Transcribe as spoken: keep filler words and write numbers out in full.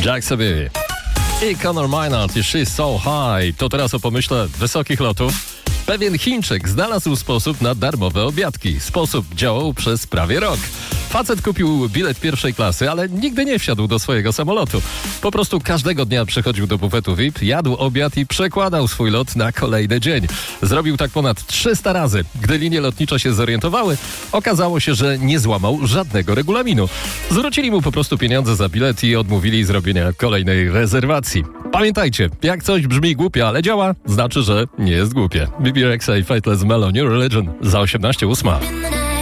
Jack sobie i Conor Maynard i She's So High. To teraz o pomyśle wysokich lotów. Pewien Chińczyk znalazł sposób na darmowe obiadki. Sposób działał przez prawie rok. Facet kupił bilet pierwszej klasy, ale nigdy nie wsiadł do swojego samolotu. Po prostu każdego dnia przychodził do bufetu V I P, jadł obiad i przekładał swój lot na kolejny dzień. Zrobił tak ponad trzysta razy. Gdy linie lotnicze się zorientowały, okazało się, że nie złamał żadnego regulaminu. Zwrócili mu po prostu pieniądze za bilet i odmówili zrobienia kolejnej rezerwacji. Pamiętajcie, jak coś brzmi głupio, ale działa, znaczy, że nie jest głupie. B B Rexa i Fateless Melon, New Religion za osiemnaście ósma.